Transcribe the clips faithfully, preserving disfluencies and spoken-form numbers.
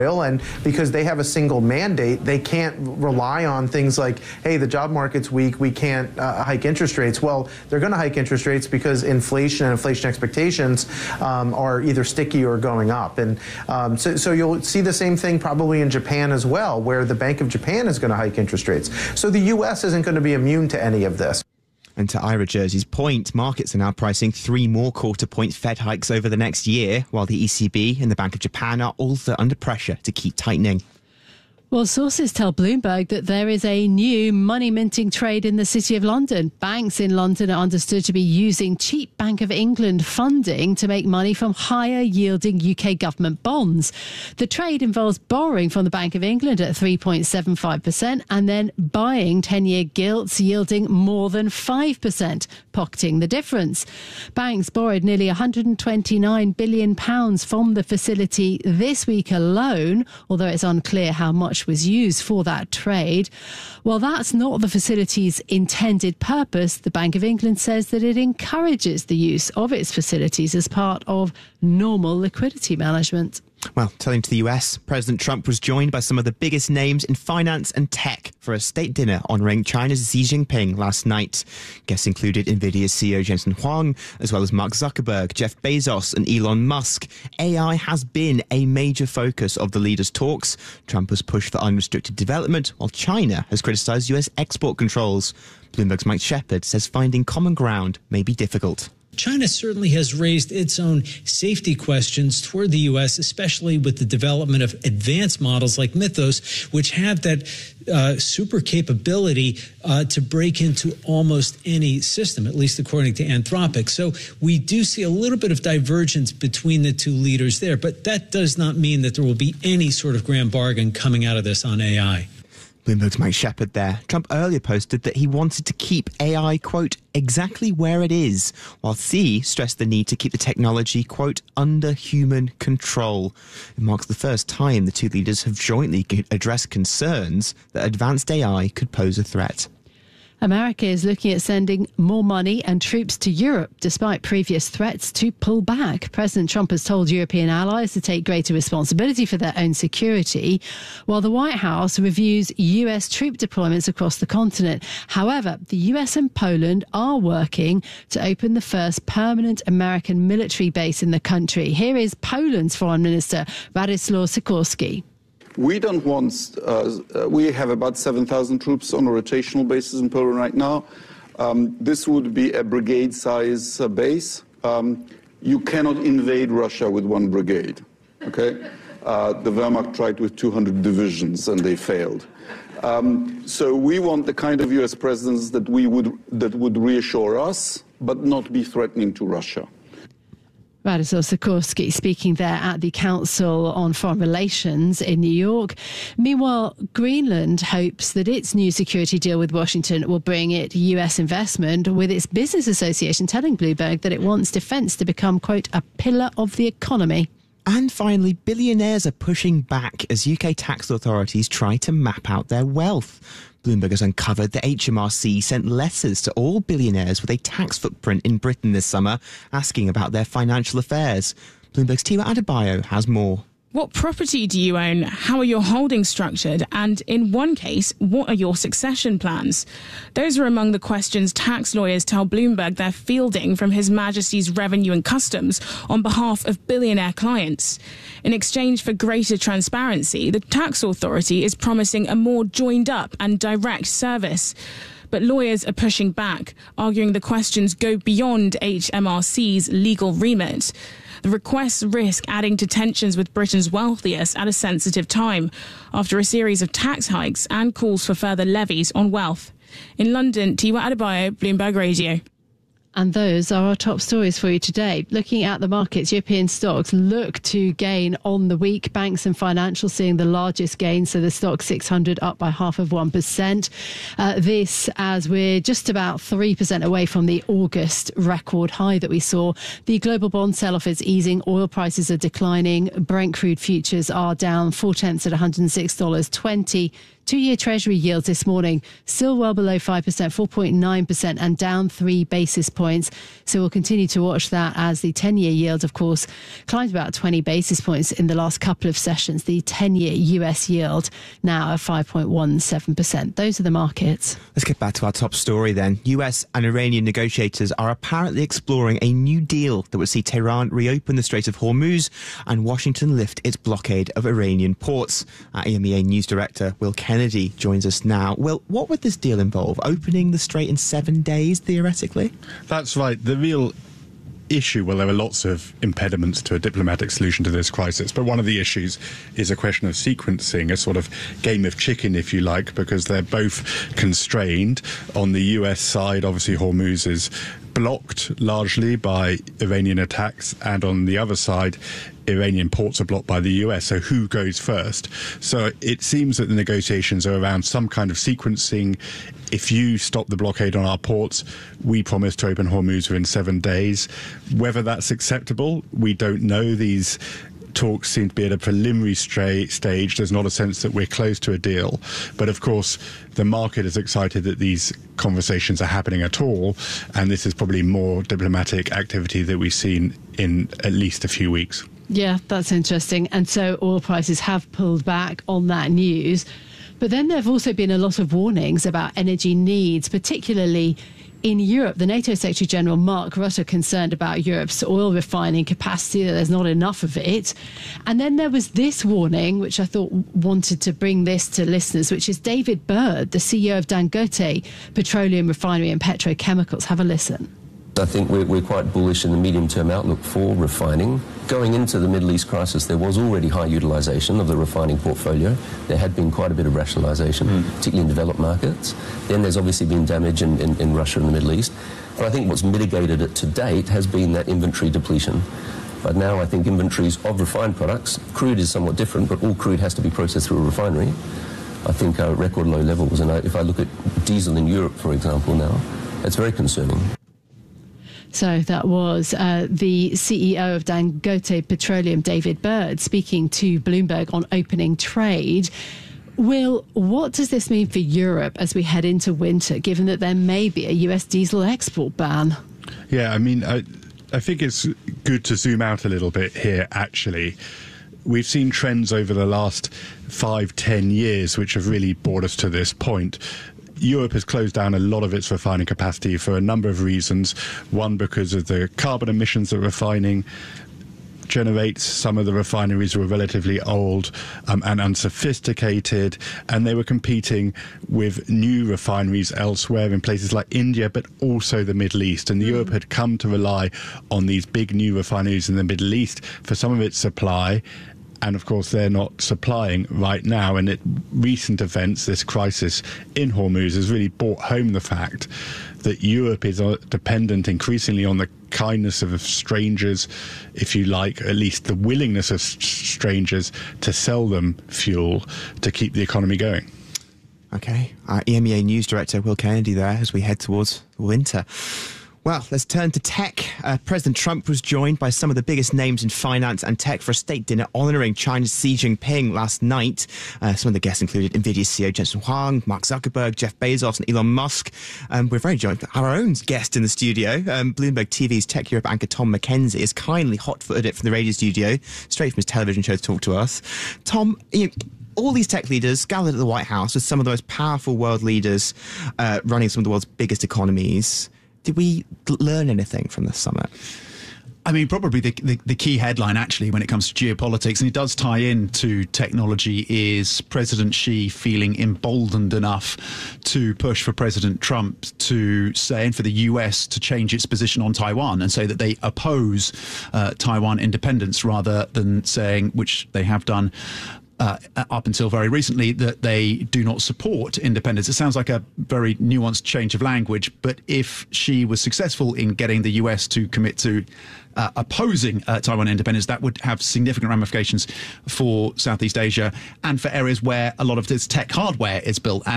And because they have a single mandate, they can't rely on things like, hey, the job market's weak, we can't uh, hike interest rates. Well, they're going to hike interest rates because inflation and inflation expectations um, are either sticky or going up. And um, so, so you'll see the same thing probably in Japan as well, where the Bank of Japan is going to hike interest rates. So the U S isn't going to be immune to any of this. And to Ira Jersey's point, markets are now pricing three more quarter-point Fed hikes over the next year, while the E C B and the Bank of Japan are also under pressure to keep tightening. Well, sources tell Bloomberg that there is a new money-minting trade in the City of London. Banks in London are understood to be using cheap Bank of England funding to make money from higher-yielding U K government bonds. The trade involves borrowing from the Bank of England at three point seven five percent and then buying ten-year gilts yielding more than five percent, pocketing the difference. Banks borrowed nearly one hundred twenty-nine billion pounds from the facility this week alone, although it's unclear how much was used for that trade. While that's not the facility's intended purpose, the Bank of England says that it encourages the use of its facilities as part of normal liquidity management. Well, turning to the U S, President Trump was joined by some of the biggest names in finance and tech for a state dinner honouring China's Xi Jinping last night. Guests included Nvidia's C E O Jensen Huang, as well as Mark Zuckerberg, Jeff Bezos and Elon Musk. A I has been a major focus of the leaders' talks. Trump has pushed for unrestricted development, while China has criticised U S export controls. Bloomberg's Mike Shepard says finding common ground may be difficult. China certainly has raised its own safety questions toward the U S, especially with the development of advanced models like Mythos, which have that uh, super capability uh, to break into almost any system, at least according to Anthropic. So we do see a little bit of divergence between the two leaders there, but that does not mean that there will be any sort of grand bargain coming out of this on A I. Bloomberg's Mike Shepard there. Trump earlier posted that he wanted to keep A I, quote, exactly where it is, while Xi stressed the need to keep the technology, quote, under human control. It marks the first time the two leaders have jointly addressed concerns that advanced A I could pose a threat. America is looking at sending more money and troops to Europe, despite previous threats to pull back. President Trump has told European allies to take greater responsibility for their own security, while the White House reviews U S troop deployments across the continent. However, the U S and Poland are working to open the first permanent American military base in the country. Here is Poland's Foreign Minister, Radoslaw Sikorski. We don't want, uh, we have about seven thousand troops on a rotational basis in Poland right now. Um, this would be a brigade-size uh, base. Um, you cannot invade Russia with one brigade, okay? Uh, the Wehrmacht tried with two hundred divisions and they failed. Um, so we want the kind of U S presence that we would, that would reassure us, but not be threatening to Russia. Radoslaw Sikorski speaking there at the Council on Foreign Relations in New York. Meanwhile, Greenland hopes that its new security deal with Washington will bring it U S investment, with its business association telling Bloomberg that it wants defence to become, quote, a pillar of the economy. And finally, billionaires are pushing back as U K tax authorities try to map out their wealth. Bloomberg has uncovered that H M R C sent letters to all billionaires with a tax footprint in Britain this summer, asking about their financial affairs. Bloomberg's Tiwa Adebayo has more. What property do you own? How are your holdings structured? And in one case, what are your succession plans? Those are among the questions tax lawyers tell Bloomberg they're fielding from His Majesty's Revenue and Customs on behalf of billionaire clients. In exchange for greater transparency, the tax authority is promising a more joined-up and direct service. But lawyers are pushing back, arguing the questions go beyond H M R C's legal remit. The requests risk adding to tensions with Britain's wealthiest at a sensitive time, after a series of tax hikes and calls for further levies on wealth. In London, Tiwa Adebayo, Bloomberg Radio. And those are our top stories for you today. Looking at the markets, European stocks look to gain on the week. Banks and financials seeing the largest gain. So the Stoxx six hundred up by half of one percent. Uh, this as we're just about three percent away from the August record high that we saw. The global bond sell-off is easing. Oil prices are declining. Brent crude futures are down four tenths at one hundred six dollars twenty. Two-year Treasury yields this morning still well below five percent, four point nine percent, and down three basis points. So we'll continue to watch that as the ten-year yield, of course, climbed about twenty basis points in the last couple of sessions. The ten-year U S yield now at five point one seven percent. Those are the markets. Let's get back to our top story then. U S and Iranian negotiators are apparently exploring a new deal that would see Tehran reopen the Strait of Hormuz and Washington lift its blockade of Iranian ports. Our E M E A News Director Will Kennedy joins us now. Will, what would this deal involve? Opening the strait in seven days, theoretically? That's right. The real issue, well, there are lots of impediments to a diplomatic solution to this crisis, but one of the issues is a question of sequencing, a sort of game of chicken, if you like, because they're both constrained. On the U S side, obviously, Hormuz is blocked largely by Iranian attacks, and on the other side, Iranian ports are blocked by the U S. So who goes first? So it seems that the negotiations are around some kind of sequencing. If you stop the blockade on our ports, we promise to open Hormuz within seven days. Whether that's acceptable, we don't know. These talks seem to be at a preliminary stra- stage. There's not a sense that we're close to a deal. But of course, the market is excited that these conversations are happening at all. And this is probably more diplomatic activity that we've seen in at least a few weeks. Yeah, that's interesting. And so oil prices have pulled back on that news. But then there have also been a lot of warnings about energy needs, particularly in Europe. The NATO Secretary General Mark Rutte concerned about Europe's oil refining capacity, that there's not enough of it. And then there was this warning, which I thought wanted to bring this to listeners, which is David Bird, the C E O of Dangote Petroleum Refinery and Petrochemicals. Have a listen. I think we're, we're quite bullish in the medium-term outlook for refining. Going into the Middle East crisis, there was already high utilisation of the refining portfolio. There had been quite a bit of rationalisation, mm. particularly in developed markets. Then there's obviously been damage in, in, in Russia and the Middle East. But I think what's mitigated it to date has been that inventory depletion. But now I think inventories of refined products, crude is somewhat different, but all crude has to be processed through a refinery. I think are at record low levels. And I, if I look at diesel in Europe, for example, now, it's very concerning. So that was uh, the C E O of Dangote Petroleum, David Bird, speaking to Bloomberg on opening trade. Will, what does this mean for Europe as we head into winter, given that there may be a U S diesel export ban? Yeah, I mean, I, I think it's good to zoom out a little bit here, actually. We've seen trends over the last five, ten years which have really brought us to this point. Europe has closed down a lot of its refining capacity for a number of reasons. One, because of the carbon emissions that refining generates. Some of the refineries were relatively old um, and unsophisticated, and they were competing with new refineries elsewhere in places like India, but also the Middle East. And Europe had come to rely on these big new refineries in the Middle East for some of its supply. And of course, they're not supplying right now. And at recent events, this crisis in Hormuz has really brought home the fact that Europe is dependent increasingly on the kindness of strangers, if you like, at least the willingness of strangers to sell them fuel to keep the economy going. OK, our E M E A News Director Will Kennedy there as we head towards winter. Well, let's turn to tech. Uh, President Trump was joined by some of the biggest names in finance and tech for a state dinner honouring China's Xi Jinping last night. Uh, some of the guests included NVIDIA C E O Jensen Huang, Mark Zuckerberg, Jeff Bezos and Elon Musk. Um, we're very joined by our own guest in the studio. Um, Bloomberg T V's Tech Europe anchor Tom McKenzie is kindly hot-footed it from the radio studio, straight from his television show to talk to us. Tom, you know, all these tech leaders gathered at the White House with some of the most powerful world leaders uh, running some of the world's biggest economies. Did we learn anything from this summit? I mean, probably the, the, the key headline, actually, when it comes to geopolitics, and it does tie into technology, is President Xi feeling emboldened enough to push for President Trump to say, and for the U S to change its position on Taiwan and say that they oppose uh, Taiwan independence rather than saying, which they have done, Uh, up until very recently, that they do not support independence. It sounds like a very nuanced change of language, but if she was successful in getting the U S to commit to uh, opposing uh, Taiwan independence, that would have significant ramifications for Southeast Asia and for areas where a lot of this tech hardware is built. And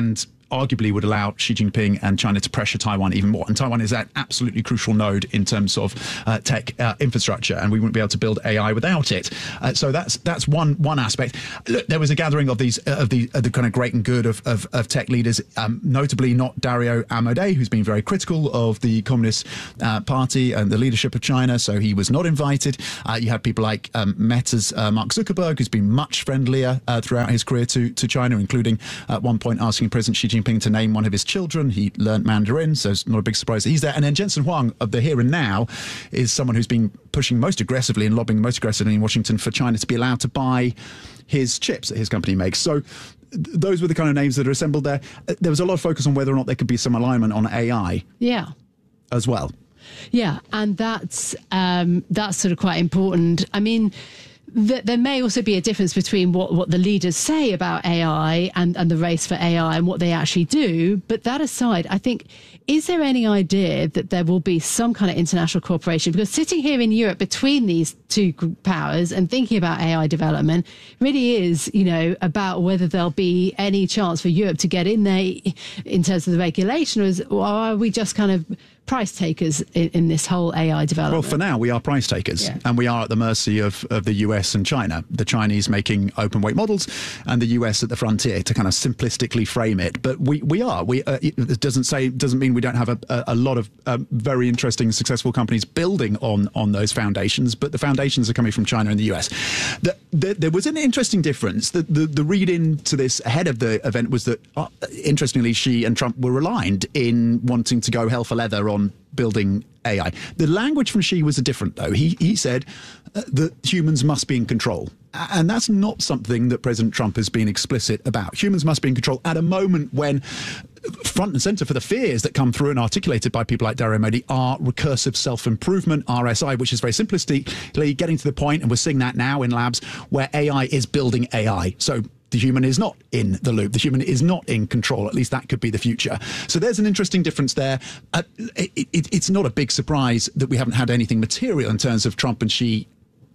arguably would allow Xi Jinping and China to pressure Taiwan even more. And Taiwan is an absolutely crucial node in terms of uh, tech uh, infrastructure, and we wouldn't be able to build A I without it. Uh, so that's that's one one aspect. Look, there was a gathering of these uh, of the uh, the kind of great and good of of, of tech leaders, um, notably not Dario Amodei, who's been very critical of the Communist uh, Party and the leadership of China, so he was not invited. Uh, you had people like um, Meta's uh, Mark Zuckerberg, who's been much friendlier uh, throughout his career to to China, including at one point asking President Xi Jinping to name one of his children. He learnt Mandarin, so it's not a big surprise that he's there. And then Jensen Huang of the Here and Now is someone who's been pushing most aggressively and lobbying most aggressively in Washington for China to be allowed to buy his chips that his company makes. So th- those were the kind of names that are assembled there. Uh, there was a lot of focus on whether or not there could be some alignment on A I. Yeah. As well. Yeah, and that's um, that's sort of quite important. I mean, th- there may also be a difference between what, what the leaders say about A I and, and the race for A I and what they actually do. But that aside, I think, is there any idea that there will be some kind of international cooperation? Because sitting here in Europe between these two powers and thinking about A I development really is, you know, about whether there'll be any chance for Europe to get in there in terms of the regulation, or, is, or are we just kind of price takers in, in this whole A I development? Well, for now, we are price takers, yeah. and we are at the mercy of, of the U S and China. The Chinese making open weight models, and the U S at the frontier, to kind of simplistically frame it. But we, we are. We uh, it doesn't say doesn't mean we don't have a, a, a lot of um, very interesting, successful companies building on on those foundations. But the foundations are coming from China and the U S. The, the, there was an interesting difference. The, the, the read into this ahead of the event was that, uh, interestingly, Xi and Trump were aligned in wanting to go hell for leather on building A I. The language from Xi was different, though. He he said uh, that humans must be in control. And that's not something that President Trump has been explicit about. Humans must be in control at a moment when front and center for the fears that come through and articulated by people like Dario Modi are recursive self-improvement, R S I, which is very simplistically getting to the point, and we're seeing that now in labs, where A I is building A I. So the human is not in the loop. The human is not in control. At least that could be the future. So there's an interesting difference there. Uh, it, it, it's not a big surprise that we haven't had anything material in terms of Trump and Xi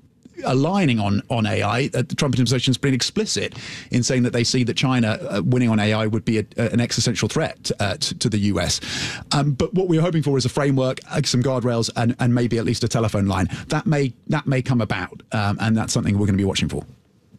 aligning on, on A I. Uh, the Trump administration has been explicit in saying that they see that China uh, winning on A I would be a, a, an existential threat uh, to, to the U S. Um, but what we're hoping for is a framework, uh, some guardrails, and, and maybe at least a telephone line. That may that may come about, um, and that's something we're going to be watching for.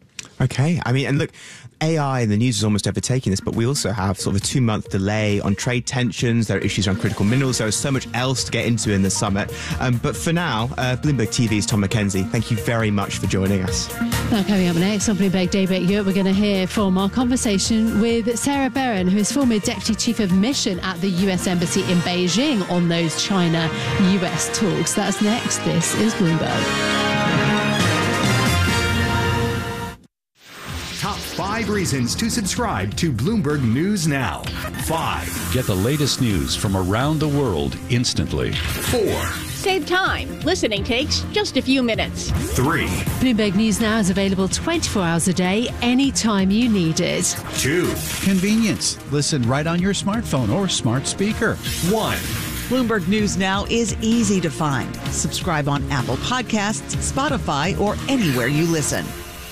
Okay. I mean, and look, A I and the news is almost overtaking this, but we also have sort of a two-month delay on trade tensions. There are issues around critical minerals. There is so much else to get into in the summit. Um, but for now, uh, Bloomberg T V's Tom McKenzie, thank you very much for joining us. Now, coming up next on Bloomberg Daybreak Europe, we're going to hear from our conversation with Sarah Barron, who is former Deputy Chief of Mission at the U S Embassy in Beijing on those China-U S talks. That's next. This is Bloomberg. Top five reasons to subscribe to Bloomberg News Now. Five. Get the latest news from around the world instantly. Four. Save time. Listening takes just a few minutes. Three. Bloomberg News Now is available twenty-four hours a day, anytime you need it. Two. Convenience. Listen right on your smartphone or smart speaker. One. Bloomberg News Now is easy to find. Subscribe on Apple Podcasts, Spotify, or anywhere you listen.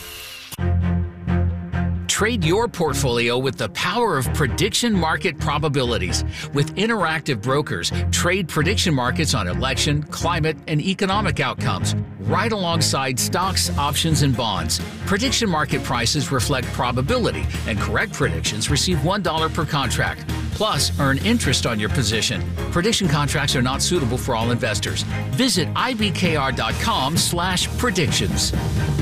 Trade your portfolio with the power of prediction market probabilities. With Interactive Brokers, trade prediction markets on election, climate, and economic outcomes, right alongside stocks, options, and bonds. Prediction market prices reflect probability, and correct predictions receive one dollar per contract. Plus, earn interest on your position. Prediction contracts are not suitable for all investors. Visit ibkr.com slash predictions.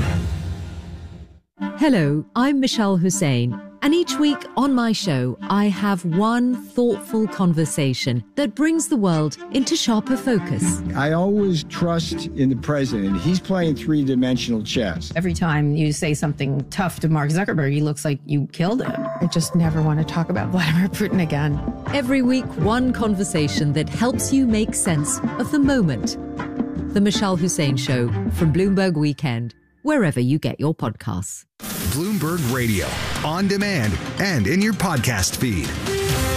Hello, I'm Michelle Hussein, and each week on my show, I have one thoughtful conversation that brings the world into sharper focus. I always trust in the president. He's playing three-dimensional chess. Every time you say something tough to Mark Zuckerberg, he looks like you killed him. I just never want to talk about Vladimir Putin again. Every week, one conversation that helps you make sense of the moment. The Michelle Hussein Show from Bloomberg Weekend, wherever you get your podcasts. Bloomberg Radio, on demand and in your podcast feed.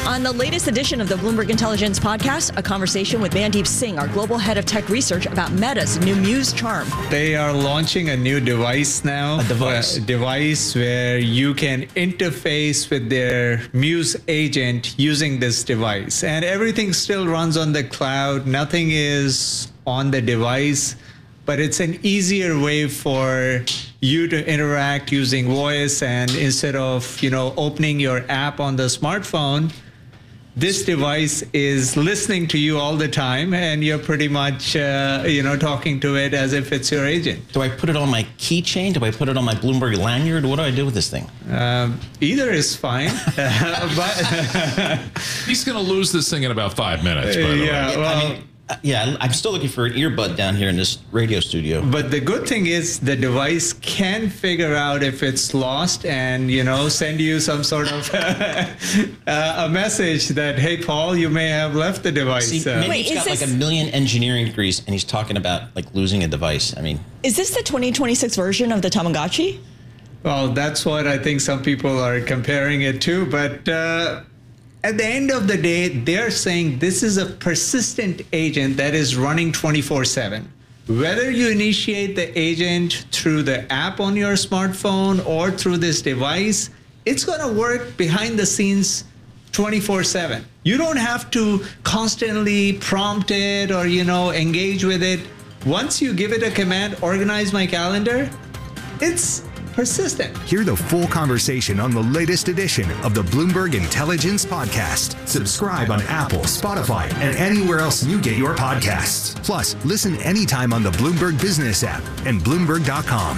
On the latest edition of the Bloomberg Intelligence podcast, a conversation with Mandeep Singh, our global head of tech research, about Meta's new Muse Charm. They are launching a new device now. A device. A device where you can interface with their Muse agent using this device. And everything still runs on the cloud. Nothing is on the device. But it's an easier way for you to interact using voice. And instead of, you know, opening your app on the smartphone, this device is listening to you all the time, and you're pretty much, uh, you know, talking to it as if it's your agent. Do I put it on my keychain? Do I put it on my Bloomberg lanyard? What do I do with this thing? Um, either is fine. but He's going to lose this thing in about five minutes, by the yeah, way. well, I mean, uh, yeah, I'm still looking for an earbud down here in this radio studio. But the good thing is the device can figure out if it's lost and, you know, send you some sort of uh, a message that, hey, Paul, you may have left the device. See, uh, maybe Wait, he's got is like this- a million engineering degrees, and he's talking about like losing a device. I mean, Is this the twenty twenty-six version of the Tamagotchi? Well, that's what I think some people are comparing it to. But uh, at the end of the day, they're saying this is a persistent agent that is running twenty-four seven. Whether you initiate the agent through the app on your smartphone or through this device, it's going to work behind the scenes twenty-four seven. You don't have to constantly prompt it or, you know, engage with it. Once you give it a command, organize my calendar, it's persistent. Hear the full conversation on the latest edition of the Bloomberg Intelligence Podcast. Subscribe on Apple, Spotify, and anywhere else you get your podcasts. Plus, listen anytime on the Bloomberg Business app and Bloomberg dot com.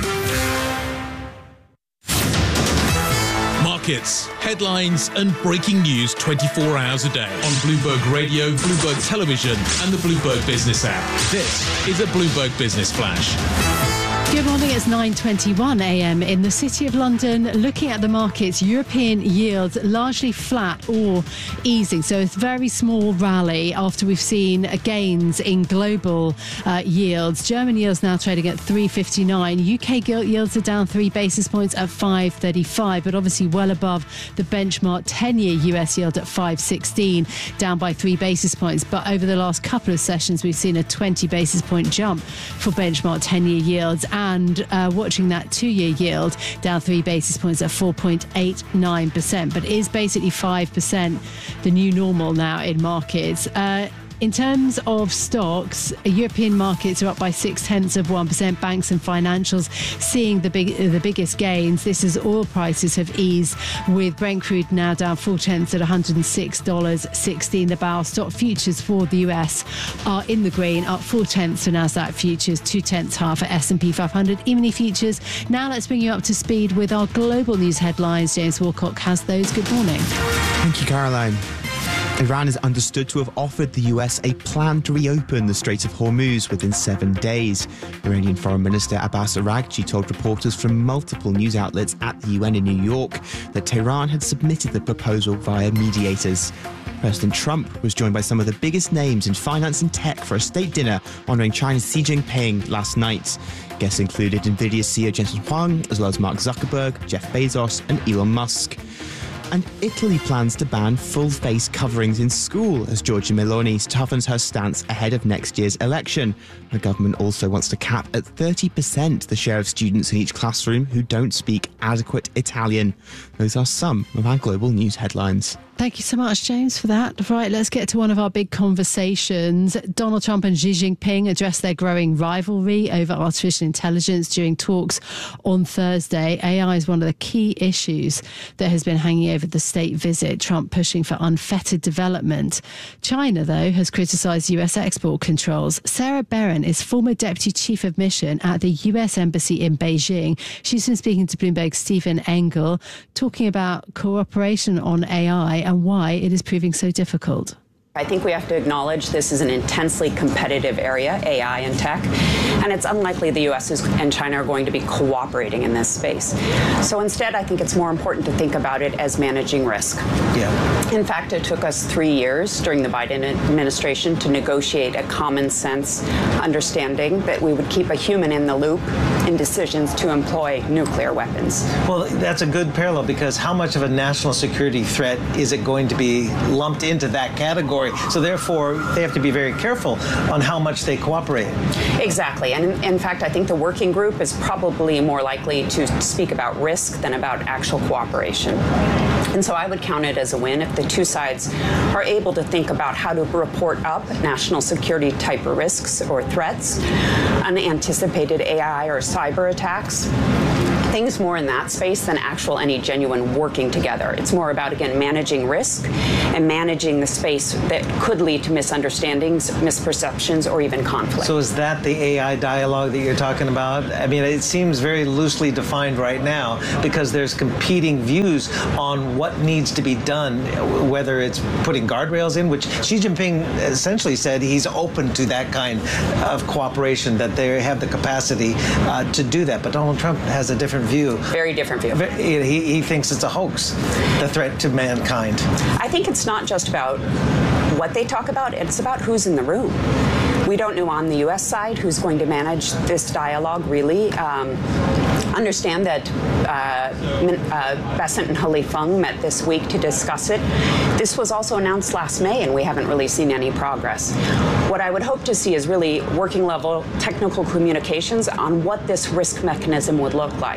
Markets, headlines, and breaking news twenty-four hours a day on Bloomberg Radio, Bloomberg Television, and the Bloomberg Business app. This is a Bloomberg Business Flash. Good morning, it's nine twenty-one a m in the City of London. Looking at the markets, European yields largely flat or easing. So it's a very small rally after we've seen gains in global uh, yields. German yields now trading at three fifty-nine. U K gilt yields are down three basis points at five thirty-five, but obviously well above the benchmark ten-year U S yield at five sixteen, down by three basis points. But over the last couple of sessions, we've seen a twenty basis point jump for benchmark ten-year yields. And uh, watching that two-year yield down three basis points at four point eight nine percent, but is basically five percent the new normal now in markets. Uh, In terms of stocks, European markets are up by six tenths of one percent. Banks and financials seeing the big, the biggest gains. This as oil prices have eased, with Brent crude now down four tenths at one hundred six dollars sixteen the barrel. Stock futures for the U S are in the green, up four tenths for Nasdaq futures, two tenths higher for S and P five hundred. E-mini futures. Now let's bring you up to speed with our global news headlines. James Walcock has those. Good morning. Thank you, Caroline. Iran is understood to have offered the U S a plan to reopen the Strait of Hormuz within seven days. Iranian Foreign Minister Abbas Araghchi told reporters from multiple news outlets at the U N in New York that Tehran had submitted the proposal via mediators. President Trump was joined by some of the biggest names in finance and tech for a state dinner honouring China's Xi Jinping last night. Guests included Nvidia C E O Jensen Huang, as well as Mark Zuckerberg, Jeff Bezos and Elon Musk. And Italy plans to ban full-face coverings in school as Giorgia Meloni toughens her stance ahead of next year's election. The government also wants to cap at thirty percent the share of students in each classroom who don't speak adequate Italian. Those are some of our global news headlines. Thank you so much, James, for that. Right, let's get to one of our big conversations. Donald Trump and Xi Jinping addressed their growing rivalry over artificial intelligence during talks on Thursday. A I is one of the key issues that has been hanging over the state visit, Trump pushing for unfettered development. China, though, has criticised U S export controls. Sarah Barron is former Deputy Chief of Mission at the U S Embassy in Beijing. She's been speaking to Bloomberg's Stephen Engel, talking about cooperation on A I and why it is proving so difficult. I think we have to acknowledge this is an intensely competitive area, A I and tech, and it's unlikely the U S is, and China are going to be cooperating in this space. So instead, I think it's more important to think about it as managing risk. Yeah. In fact, it took us three years during the Biden administration to negotiate a common sense understanding that we would keep a human in the loop in decisions to employ nuclear weapons. Well, that's a good parallel, because how much of a national security threat is it going to be lumped into that category? So therefore, they have to be very careful on how much they cooperate. Exactly. And in, in fact, I think the working group is probably more likely to speak about risk than about actual cooperation. And so I would count it as a win if the two sides are able to think about how to report up national security type of risks or threats, unanticipated A I or cyber attacks, things more in that space than actual any genuine working together. It's more about, again, managing risk and managing the space that could lead to misunderstandings, misperceptions, or even conflict. So is that the A I dialogue that you're talking about? I mean, it seems very loosely defined right now because there's competing views on what needs to be done, whether it's putting guardrails in, which Xi Jinping essentially said he's open to that kind of cooperation, that they have the capacity uh, to do that. But Donald Trump has a different view. Very different view. He, he thinks it's a hoax, the threat to mankind. I think it's not just about what they talk about, it's about who's in the room. We don't know on the U S side who's going to manage this dialogue, really. Um, understand that uh, uh, Bessent and He Lifeng met this week to discuss it. This was also announced last May, and we haven't really seen any progress. What I would hope to see is really working level technical communications on what this risk mechanism would look like.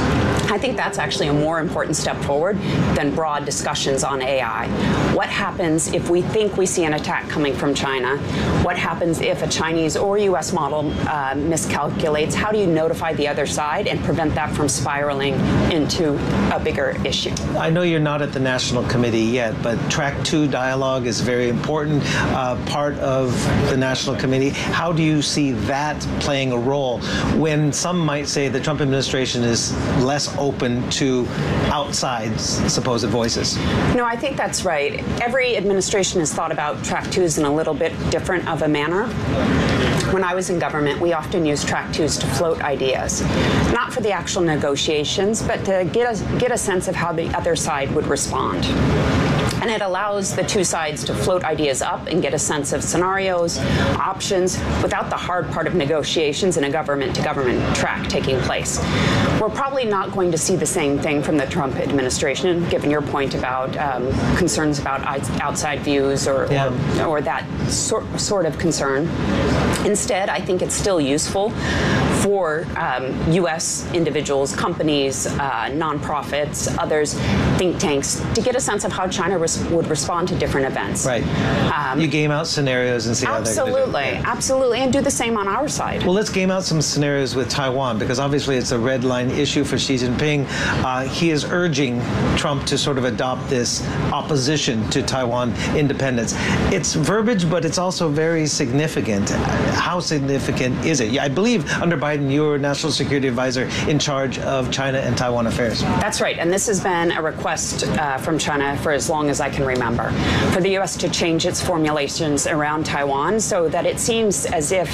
I think that's actually a more important step forward than broad discussions on A I. What happens if we think we see an attack coming from China? What happens if a Chinese or U S model uh, miscalculates? How do you notify the other side and prevent that from spiraling into a bigger issue? I know you're not at the National Committee yet, but Track two dialogue is a very important uh, part of the National Committee. How do you see that playing a role when some might say the Trump administration is less open to outside supposed voices? No, I think that's right. Every administration has thought about Track twos in a little bit different of a manner. When I was in government, we often used Track twos to float ideas, not for the actual negotiations, but to get a, get a sense of how the other side would respond. And it allows the two sides to float ideas up and get a sense of scenarios, options, without the hard part of negotiations in a government-to-government track taking place. We're probably not going to see the same thing from the Trump administration, given your point about um, concerns about outside views or, yeah. or, or that sort, sort of concern. Instead, I think it's still useful for um, U S individuals, companies, uh, nonprofits, others, think tanks, to get a sense of how China res- would respond to different events. Right. Um, you game out scenarios and see how they're going to do. Absolutely, absolutely, and do the same on our side. Well, let's game out some scenarios with Taiwan, because obviously it's a red line issue for Xi Jinping. Uh, he is urging Trump to sort of adopt this opposition to Taiwan independence. It's verbiage, but it's also very significant. How significant is it? I believe under Biden, you were National Security Advisor in charge of China and Taiwan affairs. That's right, and this has been a request uh, from China for as long as I can remember, for the U S to change its formulations around Taiwan so that it seems as if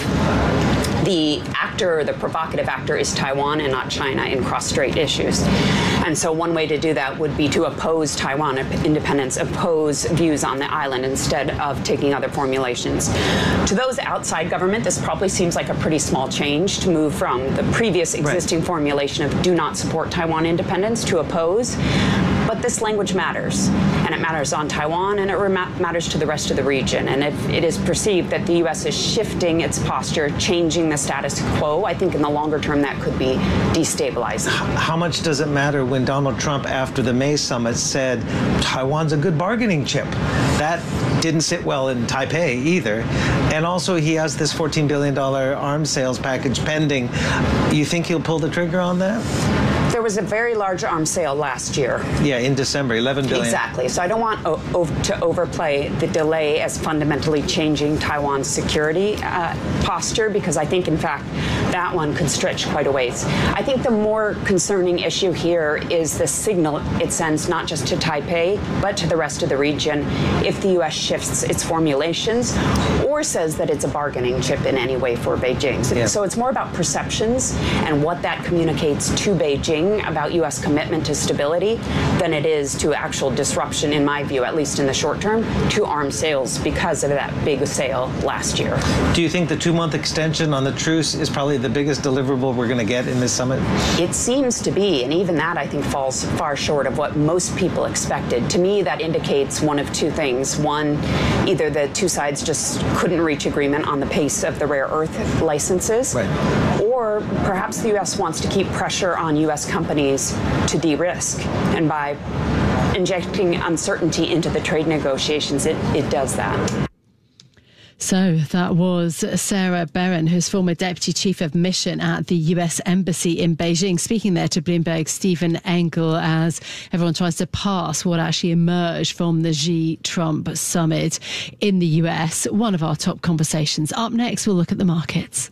the actor, the provocative actor, is Taiwan and not China in cross-strait issues. And so one way to do that would be to oppose Taiwan independence, oppose views on the island instead of taking other formulations. To those outside government, this probably seems like a pretty small change to move from the previous existing right. formulation of do not support Taiwan independence to oppose. But this language matters, and it matters on Taiwan, and it rem- matters to the rest of the region. And if it is perceived that the U S is shifting its posture, changing the status quo, I think in the longer term that could be destabilizing. How much does it matter when Donald Trump, after the May summit, said Taiwan's a good bargaining chip? That didn't sit well in Taipei either. And also he has this fourteen billion dollars arms sales package pending. You think he'll pull the trigger on that? There was a very large arms sale last year. Yeah, in December, eleven billion. Exactly. So I don't want o- o- to overplay the delay as fundamentally changing Taiwan's security uh, posture, because I think, in fact, that one could stretch quite a ways. I think the more concerning issue here is the signal it sends not just to Taipei, but to the rest of the region if the U S shifts its formulations or says that it's a bargaining chip in any way for Beijing. So, yeah. so it's more about perceptions and what that communicates to Beijing about U S commitment to stability than it is to actual disruption, in my view, at least in the short term, to arms sales because of that big sale last year. Do you think the two-month extension on the truce is probably the biggest deliverable we're going to get in this summit? It seems to be, and even that, I think, falls far short of what most people expected. To me, that indicates one of two things. One, either the two sides just couldn't reach agreement on the pace of the rare earth licenses, right. or perhaps the U S wants to keep pressure on U S companies to de-risk. And by injecting uncertainty into the trade negotiations, it, it does that. So that was Sarah Beran, who's former Deputy Chief of Mission at the U S Embassy in Beijing, speaking there to Bloomberg's Stephen Engel as everyone tries to pass what actually emerged from the Xi-Trump summit in the U S. One of our top conversations. Up next, we'll look at the markets.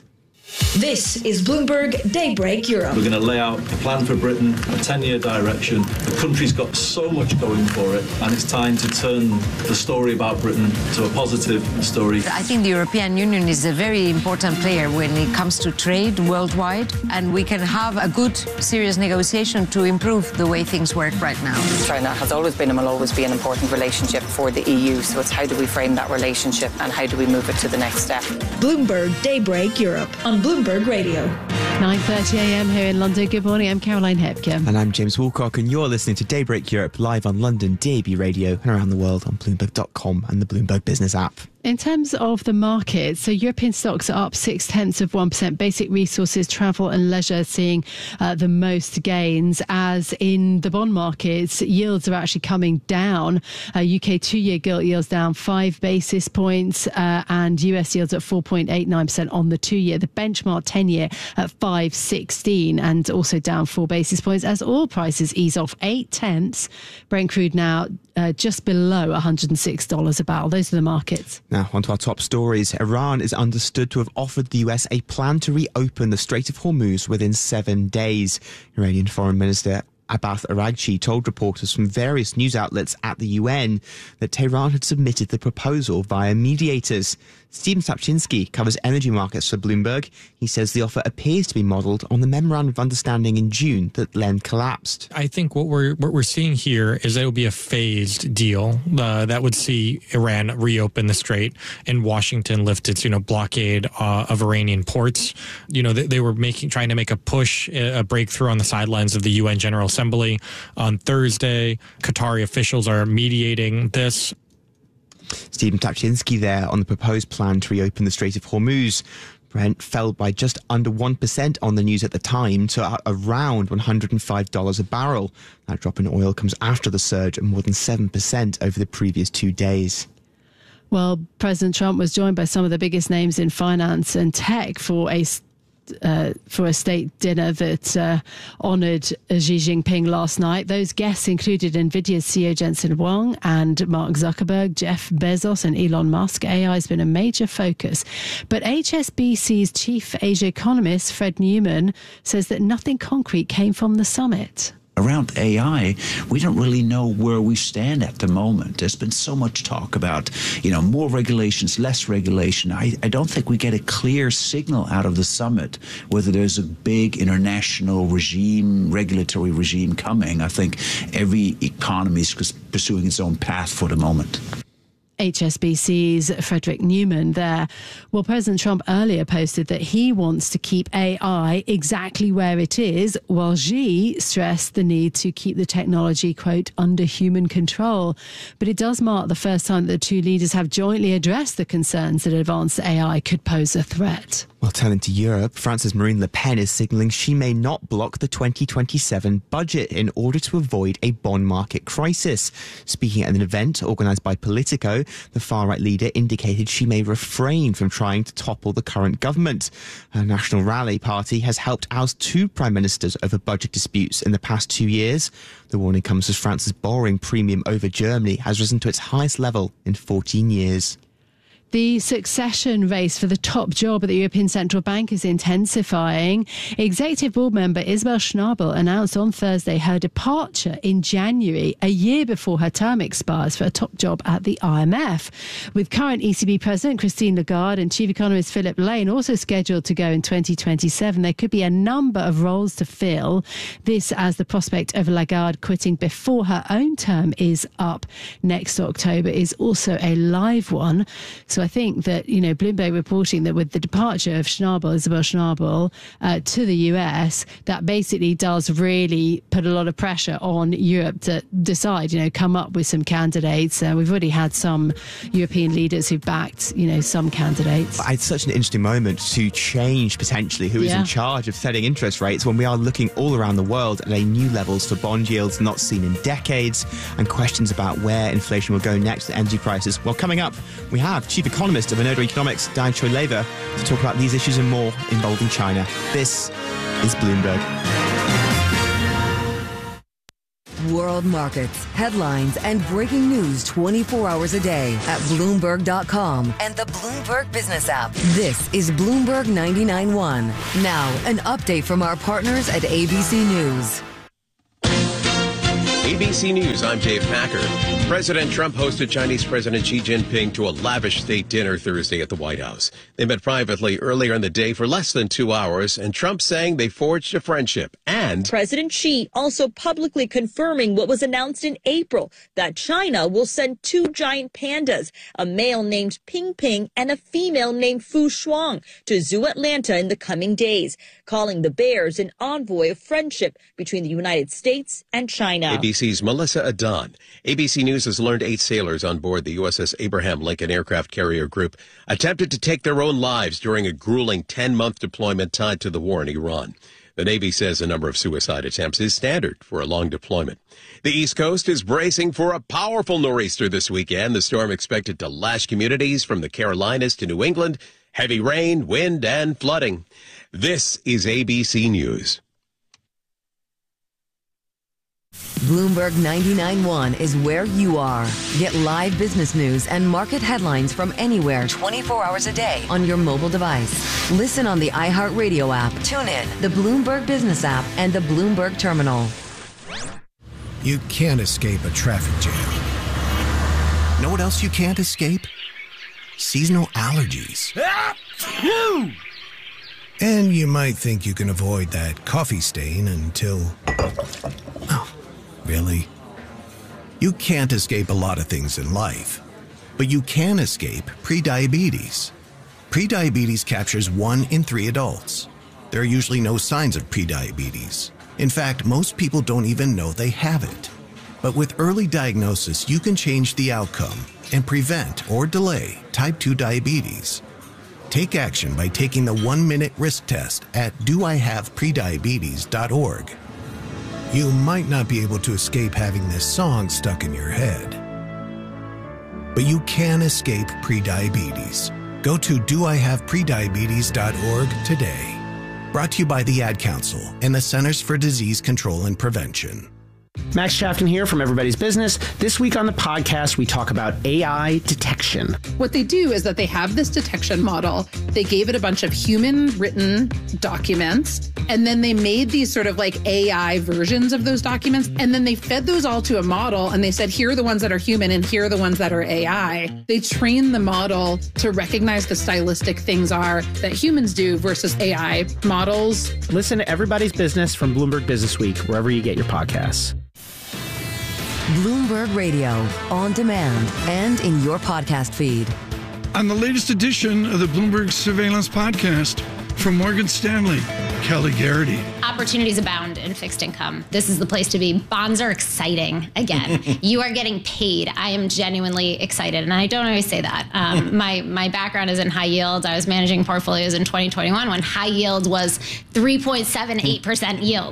This is Bloomberg Daybreak Europe. We're going to lay out a plan for Britain, a ten-year direction. The country's got so much going for it, and it's time to turn the story about Britain to a positive story. I think the European Union is a very important player when it comes to trade worldwide, and we can have a good, serious negotiation to improve the way things work right now. China has always been and will always be an important relationship for the E U, so it's how do we frame that relationship and how do we move it to the next step. Bloomberg Daybreak Europe on Bloomberg Radio. nine thirty a.m. here in London. Good morning, I'm Caroline Hepke. And I'm James Woolcock, and you're listening to Daybreak Europe live on London D A B Radio and around the world on Bloomberg dot com and the Bloomberg Business app. In terms of the market, so European stocks are up six tenths of one percent. Basic resources, travel and leisure seeing uh, the most gains, as in the bond markets, yields are actually coming down. Uh, U K two-year gilt yields down five basis points uh, and U S yields at four point eight nine percent on the two-year. The benchmark ten-year at five sixteen and also down four basis points as oil prices ease off eight tenths. Brent crude now uh, just below one hundred six dollars a barrel. Those are the markets. Now, on to our top stories. Iran is understood to have offered the U S a plan to reopen the Strait of Hormuz within seven days. Iranian Foreign Minister Abbas Araghchi told reporters from various news outlets at the U N that Tehran had submitted the proposal via mediators. Stephen Sapczynski covers energy markets for Bloomberg. He says the offer appears to be modelled on the Memorandum of Understanding in June that then collapsed. I think what we're what we're seeing here is that it will be a phased deal uh, that would see Iran reopen the strait and Washington lift its you know blockade uh, of Iranian ports. You know they, they were making trying to make a push, a breakthrough on the sidelines of the U N General Assembly on Thursday. Qatari officials are mediating this. Stephen Sapczynski there on the proposed plan to reopen the Strait of Hormuz. Brent fell by just under one percent on the news at the time to around one hundred five dollars a barrel. That drop in oil comes after the surge of more than seven percent over the previous two days. Well, President Trump was joined by some of the biggest names in finance and tech for a Uh, for a state dinner that uh, honoured Xi Jinping last night. Those guests included NVIDIA's C E O Jensen Huang and Mark Zuckerberg, Jeff Bezos and Elon Musk. A I has been a major focus. But H S B C's chief Asia economist, Fred Newman, says that nothing concrete came from the summit. Around A I, we don't really know where we stand at the moment. There's been so much talk about, you know, more regulations, less regulation. I, I don't think we get a clear signal out of the summit whether there's a big international regime, regulatory regime coming. I think every economy is pursuing its own path for the moment. H S B C's Frederick Newman there. Well, President Trump earlier posted that he wants to keep A I exactly where it is, while Xi stressed the need to keep the technology, quote, under human control. But it does mark the first time that the two leaders have jointly addressed the concerns that advanced A I could pose a threat. Well, turning to Europe, France's Marine Le Pen is signalling she may not block the twenty twenty-seven budget in order to avoid a bond market crisis. Speaking at an event organised by Politico, the far-right leader indicated she may refrain from trying to topple the current government. Her National Rally party has helped oust two prime ministers over budget disputes in the past two years. The warning comes as France's borrowing premium over Germany has risen to its highest level in fourteen years. The succession race for the top job at the European Central Bank is intensifying. Executive Board member Isabel Schnabel announced on Thursday her departure in January, a year before her term expires for a top job at the I M F. With current E C B President Christine Lagarde and Chief Economist Philip Lane also scheduled to go in twenty twenty-seven, there could be a number of roles to fill. This as the prospect of Lagarde quitting before her own term is up next October is also a live one. So I think that, you know, Bloomberg reporting that with the departure of Schnabel, Isabel Schnabel, uh, to the U S, that basically does really put a lot of pressure on Europe to decide, you know, come up with some candidates. Uh, we've already had some European leaders who've backed, you know, some candidates. It's such an interesting moment to change potentially who is Yeah. in charge of setting interest rates when we are looking all around the world at a new levels for bond yields not seen in decades and questions about where inflation will go next with energy prices. Well, coming up, we have Chief Economist of Inodo Economics, Diane Choi Lever, to talk about these issues and more involving China. This is Bloomberg. World markets, headlines, and breaking news twenty-four hours a day at Bloomberg dot com and the Bloomberg Business app. This is Bloomberg ninety-nine point one. Now, an update from our partners at A B C News. A B C News, I'm Dave Packer. President Trump hosted Chinese President Xi Jinping to a lavish state dinner Thursday at the White House. They met privately earlier in the day for less than two hours, and Trump saying they forged a friendship. And President Xi also publicly confirming what was announced in April, that China will send two giant pandas, a male named Ping Ping and a female named Fu Shuang, to Zoo Atlanta in the coming days, calling the bears an envoy of friendship between the United States and China. A B C's Melissa Adon. A B C News has learned eight sailors on board the U S S Abraham Lincoln aircraft carrier group attempted to take their own lives during a grueling ten-month deployment tied to the war in Iran. The Navy says a number of suicide attempts is standard for a long deployment. The East Coast is bracing for a powerful nor'easter this weekend. The storm expected to lash communities from the Carolinas to New England. Heavy rain, wind, and flooding. This is A B C News. Bloomberg ninety-nine point one is where you are. Get live business news and market headlines from anywhere twenty-four hours a day on your mobile device. Listen on the iHeartRadio app. Tune in, the Bloomberg Business app, and the Bloomberg Terminal. You can't escape a traffic jam. Know what else you can't escape? Seasonal allergies. And you might think you can avoid that coffee stain until... Oh, really? You can't escape a lot of things in life, but you can escape prediabetes. Prediabetes captures one in three adults. There are usually no signs of prediabetes. In fact, most people don't even know they have it. But with early diagnosis, you can change the outcome and prevent or delay type two diabetes. Take action by taking the one-minute risk test at do I have prediabetes dot org. You might not be able to escape having this song stuck in your head, but you can escape prediabetes. Go to do I have prediabetes dot org today. Brought to you by the Ad Council and the Centers for Disease Control and Prevention. Max Chafton here from Everybody's Business. This week on the podcast, we talk about A I detection. What they do is that they have this detection model. They gave it a bunch of human written documents, and then they made these sort of like A I versions of those documents. And then they fed those all to a model, and they said, here are the ones that are human and here are the ones that are A I. They train the model to recognize the stylistic things are that humans do versus A I models. Listen to Everybody's Business from Bloomberg Business Week, wherever you get your podcasts. Bloomberg Radio, on demand and in your podcast feed. On the latest edition of the Bloomberg Surveillance Podcast, from Morgan Stanley, Kelly Garrity. Opportunities abound in fixed income. This is the place to be. Bonds are exciting again. You are getting paid. I am genuinely excited, and I don't always say that. Um, my my background is in high yield. I was managing portfolios in twenty twenty-one when high yield was three point seven eight percent yield.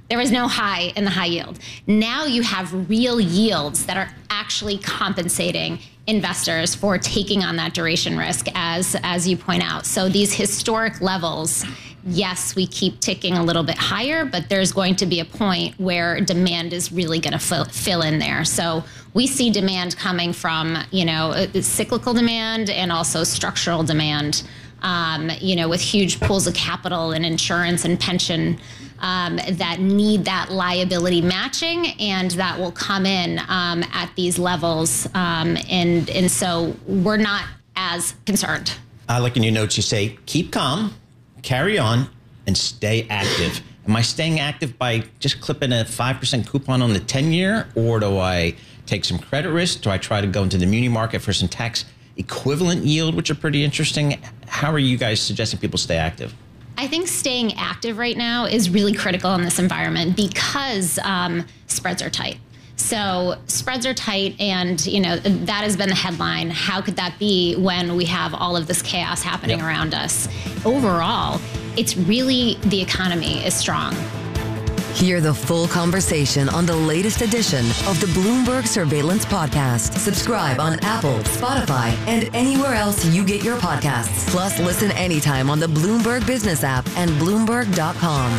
There was no high in the high yield. Now you have real yields that are actually compensating investors for taking on that duration risk, as as you point out. So these historic levels, yes, we keep ticking a little bit higher, but there's going to be a point where demand is really going to fill, fill in there. So we see demand coming from, you know, cyclical demand and also structural demand, um, you know, with huge pools of capital and insurance and pension um, that need that liability matching, and that will come in um, at these levels. Um, and, and so we're not as concerned. I like in your notes, you say, keep calm, carry on, and stay active. Am I staying active by just clipping a five percent coupon on the ten-year, or do I take some credit risk? Do I try to go into the muni market for some tax equivalent yield, which are pretty interesting? How are you guys suggesting people stay active? I think staying active right now is really critical in this environment because um, spreads are tight. So spreads are tight, and you know that has been the headline. How could that be when we have all of this chaos happening yep. around us? Overall, it's really the economy is strong. Hear the full conversation on the latest edition of the Bloomberg Surveillance Podcast. Subscribe on Apple, Spotify, and anywhere else you get your podcasts. Plus, listen anytime on the Bloomberg Business app and Bloomberg dot com.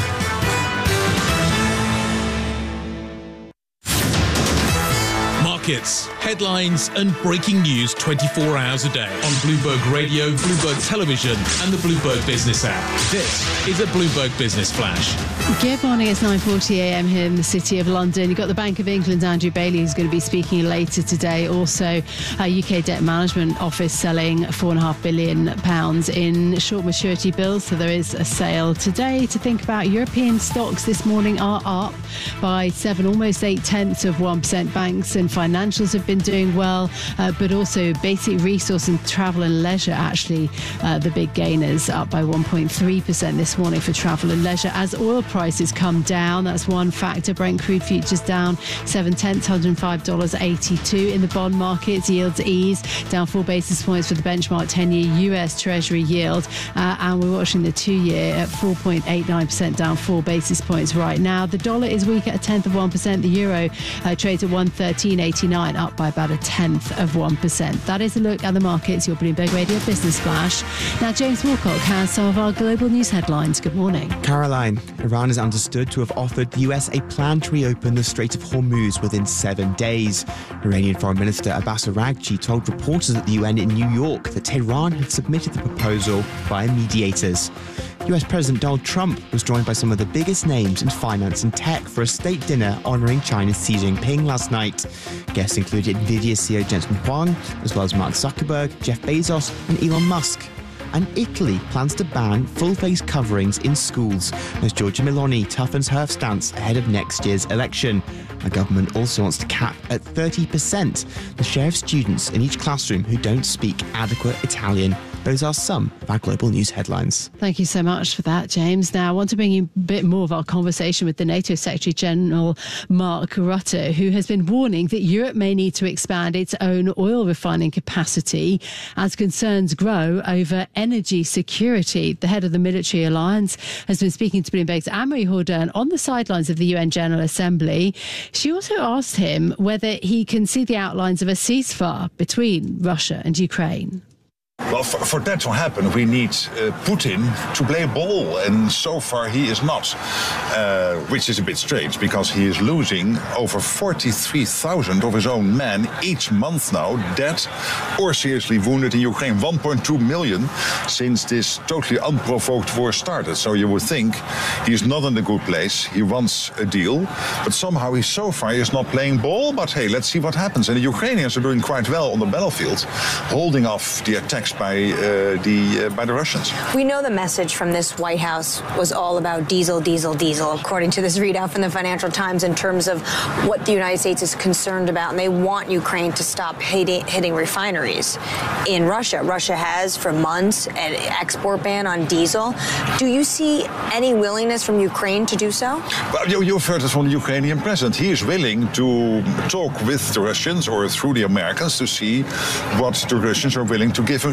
Markets, headlines, and breaking news twenty-four hours a day on Bloomberg Radio, Bloomberg Television, and the Bloomberg Business app. This is a Bloomberg Business Flash. Good morning, it's nine forty a m here in the City of London. You've got the Bank of England, Andrew Bailey, who's going to be speaking later today. Also, a U K Debt Management Office selling four point five billion pounds in short maturity bills. So there is a sale today to think about. European stocks this morning are up by seven, almost eight tenths of one percent. Banks and financials have been doing well, uh, but also basic resource and travel and leisure, actually uh, the big gainers, up by one point three percent this morning for travel and leisure as oil prices come down. That's one factor. Brent crude futures down seven tenths, one hundred five dollars eighty-two. In the bond markets, yields ease, down four basis points for the benchmark ten-year U S Treasury yield. Uh, and we're watching the two-year at four point eight nine percent, down four basis points right now. The dollar is weak at a tenth of one percent. The euro uh, trades at one thirteen eighty-nine, up by about a tenth of one percent. That is a look at the markets. Your Bloomberg Radio Business Flash. Now, James Wilcock has some of our global news headlines. Good morning. Caroline, Iran is understood to have offered the U S a plan to reopen the Strait of Hormuz within seven days. Iranian Foreign Minister Abbas Araghchi told reporters at the U N in New York that Tehran had submitted the proposal via mediators. U S President Donald Trump was joined by some of the biggest names in finance and tech for a state dinner honouring China's Xi Jinping last night. Guests included Nvidia C E O Jensen Huang, as well as Mark Zuckerberg, Jeff Bezos and Elon Musk. And Italy plans to ban full-face coverings in schools as Giorgia Meloni toughens her stance ahead of next year's election. The government also wants to cap at thirty percent the share of students in each classroom who don't speak adequate Italian. Those are some of our global news headlines. Thank you so much for that, James. Now, I want to bring you a bit more of our conversation with the NATO Secretary General Mark Rutte, who has been warning that Europe may need to expand its own oil refining capacity as concerns grow over energy security. The head of the military alliance has been speaking to Bloomberg's Anne-Marie Hordern on the sidelines of the U N General Assembly. She also asked him whether he can see the outlines of a ceasefire between Russia and Ukraine. Well, for, for that to happen, we need uh, Putin to play ball, and so far he is not, uh, which is a bit strange because he is losing over forty-three thousand of his own men each month now, dead or seriously wounded in Ukraine. one point two million since this totally unprovoked war started. So you would think he's not in a good place. He wants a deal, but somehow he so far is not playing ball. But hey, let's see what happens. And the Ukrainians are doing quite well on the battlefield, holding off the attacks by uh, the uh, by the Russians. We know the message from this White House was all about diesel, diesel, diesel, according to this readout from the Financial Times, in terms of what the United States is concerned about, and they want Ukraine to stop hitting, hitting refineries in Russia. Russia has for months an export ban on diesel. Do you see any willingness from Ukraine to do so? Well, you, you've heard it from the Ukrainian president. He is willing to talk with the Russians or through the Americans to see what the Russians are willing to give a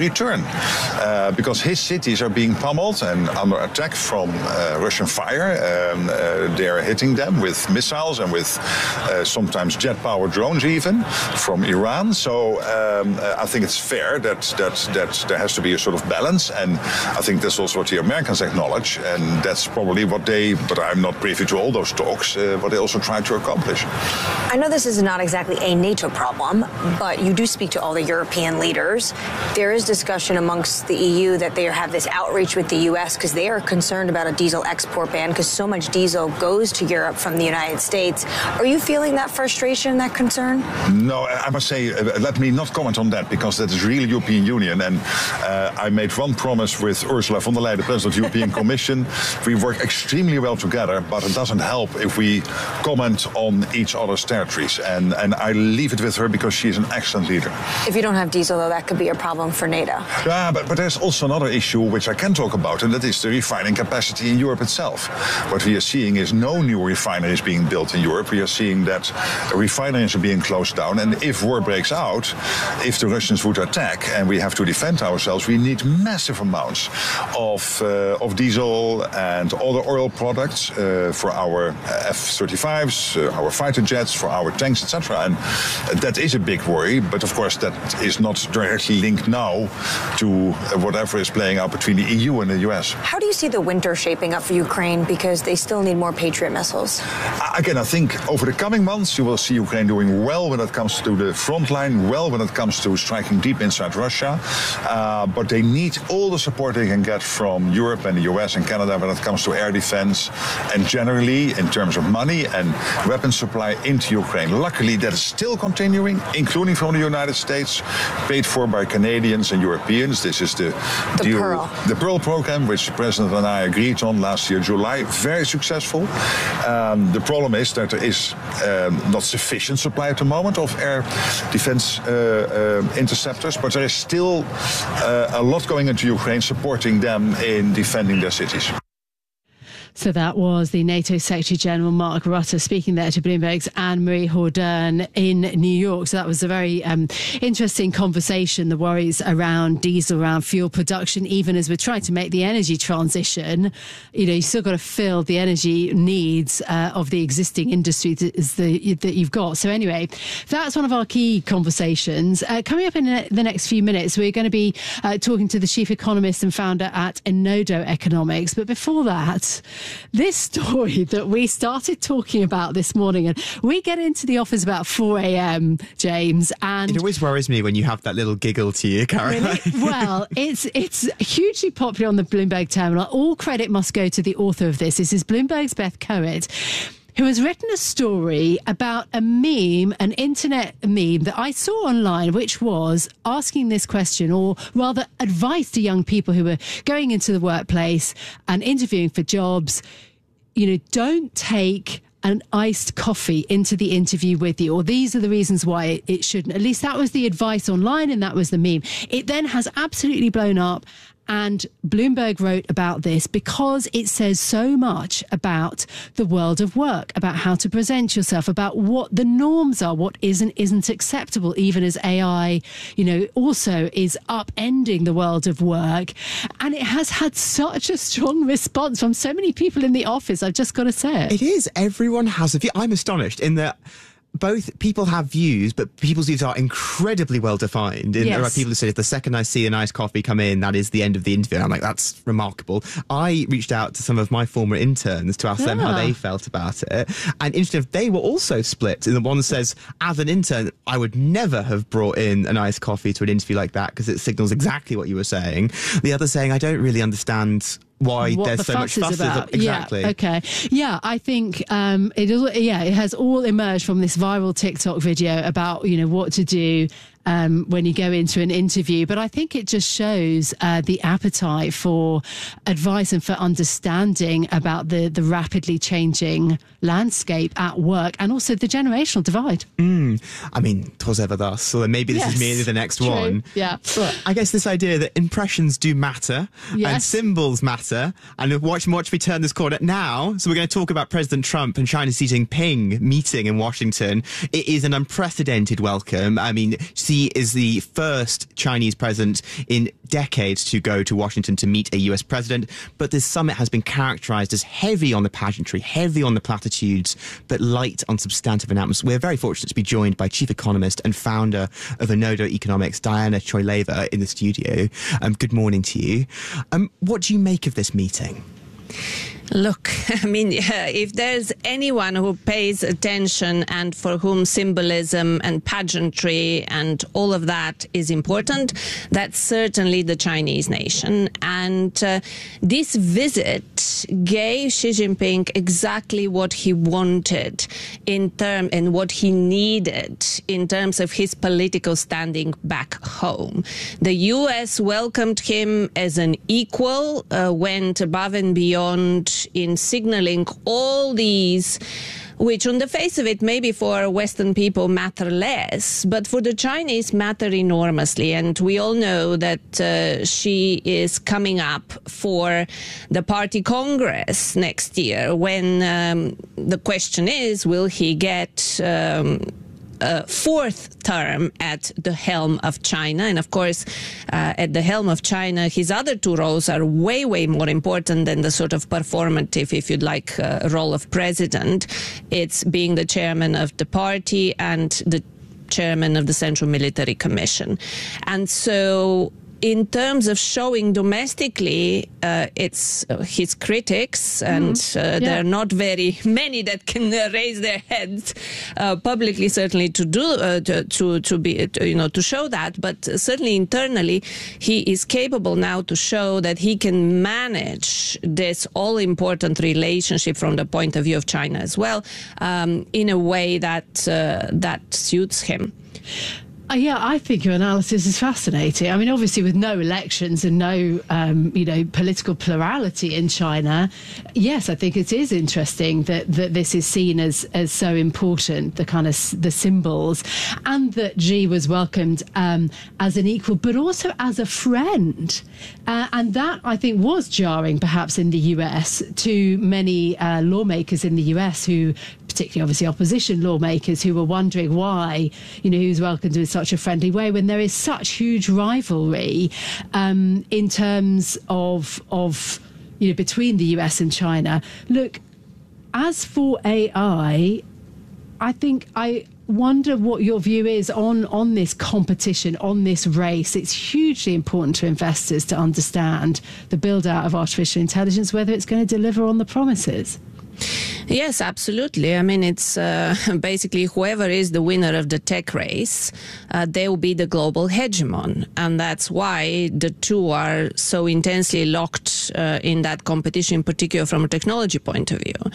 slowly turn uh, because his cities are being pummeled and under attack from uh, Russian fire. Um, uh, they are hitting them with missiles and with uh, sometimes jet-powered drones even from Iran. So um, uh, I think it's fair that, that, that there has to be a sort of balance, and I think that's also what the Americans acknowledge, and that's probably what they, but I'm not privy to all those talks, uh, what they also try to accomplish. I know this is not exactly a NATO problem, but you do speak to all the European leaders. There is discussion amongst the E U that they have this outreach with the U S because they are concerned about a diesel export ban because so much diesel goes to Europe from the United States. Are you feeling that frustration, that concern? No, I must say, uh, let me not comment on that because that is really European Union. And uh, I made one promise with Ursula von der Leyen, the President of the European Commission. We work extremely well together, but it doesn't help if we comment on each other's territories. And, and I leave it with her because she's an excellent leader. If you don't have diesel, though, that could be a problem for NATO. Yeah, but, but there's also another issue which I can talk about, and that is the refining capacity in Europe itself. What we are seeing is no new refineries being built in Europe. We are seeing that refineries are being closed down. And if war breaks out, if the Russians would attack and we have to defend ourselves, we need massive amounts of, uh, of diesel and other oil products uh, for our F thirty-fives, uh, our fighter jets, for our tanks, et cetera. And that is a big worry. But of course, that is not directly linked now to whatever is playing out between the E U and the U S. How do you see the winter shaping up for Ukraine? Because they still need more Patriot missiles. Again, I think over the coming months, you will see Ukraine doing well when it comes to the front line, well when it comes to striking deep inside Russia. Uh, but they need all the support they can get from Europe and the U S and Canada when it comes to air defense and generally in terms of money and weapon supply into Ukraine. Luckily, that is still continuing, including from the United States, paid for by Canadians and Europeans. This is the, the deal, Pearl. the Pearl program, which the President and I agreed on last year, July. Very successful. Um, the problem is that there is um, not sufficient supply at the moment of air defense uh, uh, interceptors, but there is still uh, a lot going into Ukraine, supporting them in defending their cities. So that was the NATO Secretary General Mark Rutte speaking there to Bloomberg's Anne-Marie Jourdain in New York. So that was a very um, interesting conversation, the worries around diesel, around fuel production, even as we're trying to make the energy transition. You know, you still got to fill the energy needs uh, of the existing industry that, is the, that you've got. So anyway, that's one of our key conversations. Uh, coming up in the next few minutes, we're going to be uh, talking to the chief economist and founder at Enodo Economics. But before that, this story that we started talking about this morning, and we get into the office about four a.m., James, and it always worries me when you have that little giggle to you, Caroline. Really? Well, it's it's hugely popular on the Bloomberg terminal. All credit must go to the author of this. This is Bloomberg's Beth Coet, who has written a story about a meme, an internet meme that I saw online, which was asking this question, or rather advice to young people who were going into the workplace and interviewing for jobs. You know, don't take an iced coffee into the interview with you, or these are the reasons why it, it shouldn't. At least that was the advice online, and that was the meme. It then has absolutely blown up. And Bloomberg wrote about this because it says so much about the world of work, about how to present yourself, about what the norms are, what is and isn't acceptable, even as A I, you know, also is upending the world of work. And it has had such a strong response from so many people in the office, I've just got to say it. It is. Everyone has a view. I'm astonished in that both people have views, but people's views are incredibly well defined. And yes. There are people who say, the second I see a nice coffee come in, that is the end of the interview. And I'm like, that's remarkable. I reached out to some of my former interns to ask yeah. them how they felt about it. And interesting, they were also split. And the one says, as an intern, I would never have brought in a nice coffee to an interview like that because it signals exactly what you were saying. The other saying, I don't really understand why what there's the so fuss much fuss. Is about. Exactly. Yeah, okay. Yeah, I think um, it is, yeah, it has all emerged from this viral TikTok video about, you know, what to do um, when you go into an interview. But I think it just shows uh, the appetite for advice and for understanding about the, the rapidly changing landscape at work and also the generational divide. Mm. I mean, 'twas ever thus. So maybe this yes, is merely the next true. one. Yeah. But I guess this idea that impressions do matter yes. and symbols matter. And watch, watch me turn this corner now. So we're going to talk about President Trump and China's Xi Jinping meeting in Washington. It is an unprecedented welcome. I mean, Xi Xi is the first Chinese president in decades to go to Washington to meet a U S president, but this summit has been characterized as heavy on the pageantry, heavy on the platitudes, but light on substantive announcements. We're very fortunate to be joined by chief economist and founder of Inodo Economics, Diana Choileva, in the studio. Um, good morning to you. Um, what do you make of this meeting? Look, I mean, if there's anyone who pays attention and for whom symbolism and pageantry and all of that is important, that's certainly the Chinese nation. And uh, this visit gave Xi Jinping exactly what he wanted in term and what he needed in terms of his political standing back home. The U S welcomed him as an equal, uh, went above and beyond in signaling all these, which on the face of it, maybe for Western people matter less, but for the Chinese matter enormously. And we all know that uh, she is coming up for the party congress next year, when um, the question is, will he get um, a fourth term at the helm of China? And of course, uh, at the helm of China, his other two roles are way, way more important than the sort of performative, if you'd like, uh, role of president. It's being the chairman of the party and the chairman of the Central Military Commission. And so in terms of showing domestically, uh, it's uh, his critics, and uh, yeah. there are not very many that can uh, raise their heads uh, publicly, certainly to do uh, to, to to be to, you know to show that. But certainly internally, he is capable now to show that he can manage this all-important relationship from the point of view of China as well, um, in a way that uh, that suits him. Uh, yeah, I think your analysis is fascinating. I mean, obviously, with no elections and no, um, you know, political plurality in China, yes, I think it is interesting that, that this is seen as, as so important, the kind of s- the symbols, and that Xi was welcomed um, as an equal, but also as a friend. Uh, and that, I think, was jarring, perhaps, in the U S to many uh, lawmakers in the U S who, particularly obviously opposition lawmakers, who were wondering why, you know, he was welcomed in such a friendly way when there is such huge rivalry um, in terms of of you know between the U S and China. Look, as for A I, I think I wonder what your view is on on this competition, on this race. It's hugely important to investors to understand the build out of artificial intelligence, whether it's going to deliver on the promises. Yes, absolutely. I mean, it's uh, basically whoever is the winner of the tech race, uh, they will be the global hegemon. And that's why the two are so intensely locked uh, in that competition, in particular from a technology point of view.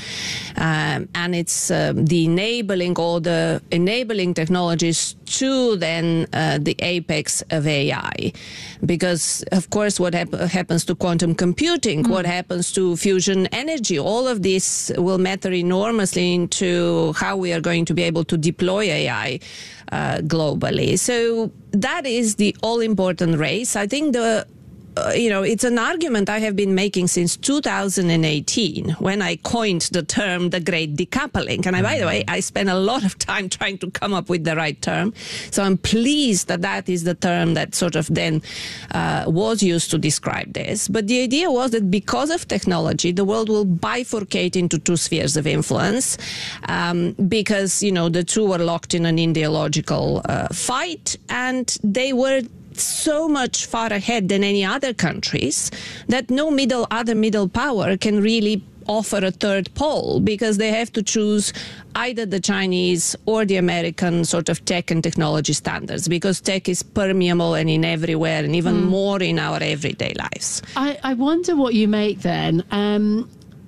Um, and it's uh, the enabling or the enabling technologies to then uh, the apex of A I. Because, of course, what hap- happens to quantum computing, mm. what happens to fusion energy, all of this will matter enormously into how we are going to be able to deploy A I uh, globally. So that is the all-important race. I think the Uh, you know, it's an argument I have been making since two thousand eighteen, when I coined the term the great decoupling. And I, by the way, I spent a lot of time trying to come up with the right term. So I'm pleased that that is the term that sort of then uh, was used to describe this. But the idea was that because of technology, the world will bifurcate into two spheres of influence, um, because, you know, the two were locked in an ideological uh, fight, and they were so much far ahead than any other countries that no middle other middle power can really offer a third pole, because they have to choose either the Chinese or the American sort of tech and technology standards, because tech is permeable and in everywhere, and even mm. more in our everyday lives. I, I wonder what you make then. Um,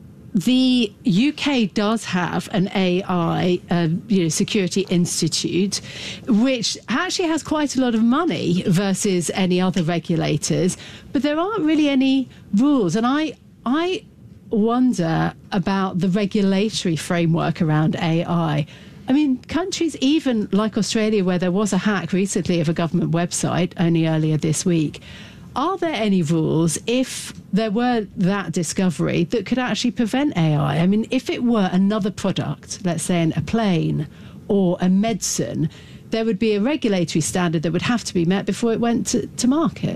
The U K does have an A I uh, you know, security institute, which actually has quite a lot of money versus any other regulators, but there aren't really any rules. And I, I wonder about the regulatory framework around A I. I mean, countries even like Australia, where there was a hack recently of a government website only earlier this week, are there any rules if there were that discovery that could actually prevent A I? I mean, if it were another product, let's say in a plane or a medicine, there would be a regulatory standard that would have to be met before it went to, to market.